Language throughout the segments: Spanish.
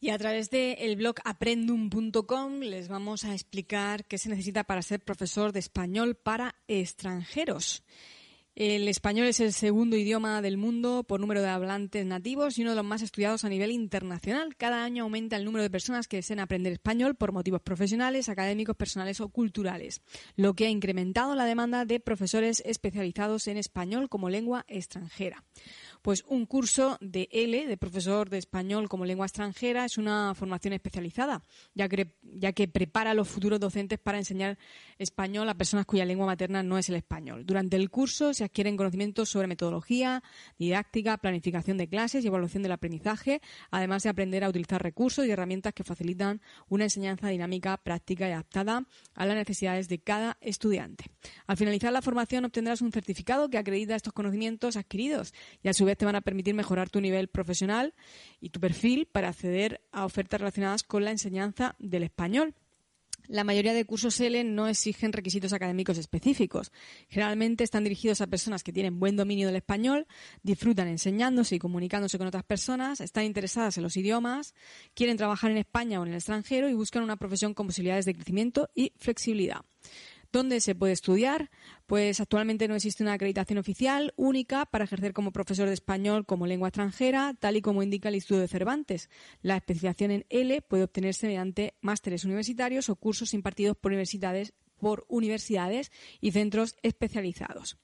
Y a través del blog aprendum.com les vamos a explicar qué se necesita para ser profesor de español para extranjeros. El español es el segundo idioma del mundo por número de hablantes nativos y uno de los más estudiados a nivel internacional. Cada año aumenta el número de personas que desean aprender español por motivos profesionales, académicos, personales o culturales, lo que ha incrementado la demanda de profesores especializados en español como lengua extranjera. Pues un curso de profesor de español como lengua extranjera, es una formación especializada, ya que prepara a los futuros docentes para enseñar español a personas cuya lengua materna no es el español. Durante el curso se adquieren conocimientos sobre metodología, didáctica, planificación de clases y evaluación del aprendizaje, además de aprender a utilizar recursos y herramientas que facilitan una enseñanza dinámica, práctica y adaptada a las necesidades de cada estudiante. Al finalizar la formación obtendrás un certificado que acredita estos conocimientos adquiridos y a su vez te van a permitir mejorar tu nivel profesional y tu perfil para acceder a ofertas relacionadas con la enseñanza del español. La mayoría de cursos L no exigen requisitos académicos específicos. Generalmente están dirigidos a personas que tienen buen dominio del español, disfrutan enseñándose y comunicándose con otras personas, están interesadas en los idiomas, quieren trabajar en España o en el extranjero y buscan una profesión con posibilidades de crecimiento y flexibilidad. ¿Dónde se puede estudiar? Pues actualmente no existe una acreditación oficial única para ejercer como profesor de español como lengua extranjera, tal y como indica el Instituto de Cervantes. La especialización en L puede obtenerse mediante másteres universitarios o cursos impartidos por universidades y centros especializados.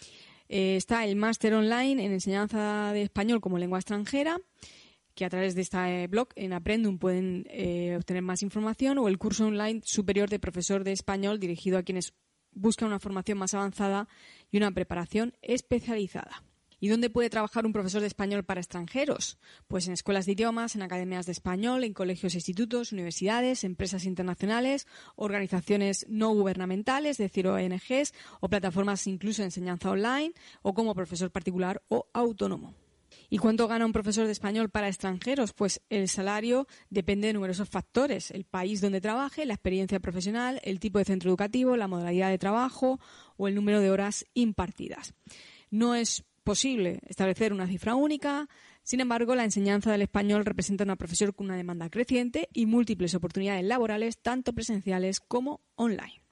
Está el máster online en enseñanza de español como lengua extranjera, que a través de este blog en Aprendum pueden obtener más información, o el curso online superior de profesor de español dirigido a quienes buscan una formación más avanzada y una preparación especializada. ¿Y dónde puede trabajar un profesor de español para extranjeros? Pues en escuelas de idiomas, en academias de español, en colegios e institutos, universidades, empresas internacionales, organizaciones no gubernamentales, es decir, ONGs, o plataformas incluso de enseñanza online, o como profesor particular o autónomo. ¿Y cuánto gana un profesor de español para extranjeros? Pues el salario depende de numerosos factores: el país donde trabaje, la experiencia profesional, el tipo de centro educativo, la modalidad de trabajo o el número de horas impartidas. No es posible establecer una cifra única. Sin embargo, la enseñanza del español representa una profesión con una demanda creciente y múltiples oportunidades laborales, tanto presenciales como online.